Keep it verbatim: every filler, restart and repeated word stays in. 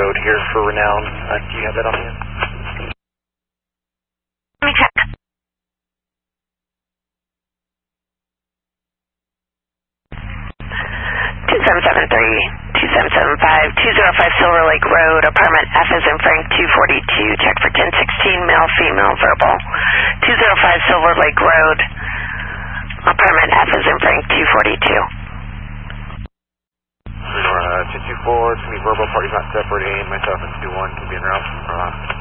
code here for Renown. Uh, do you have that on you? Let me check. two seven seven three, two seven seven five, two zero five Silver Lake Road, apartment F as in Frank two forty-two, check for ten sixteen, male, female, verbal. two zero five Silver Lake Road, apartment F as in Frank two forty-two. Uh, two two four, it's going to be verbal, parties not separating, myself and two one can be in route. Uh,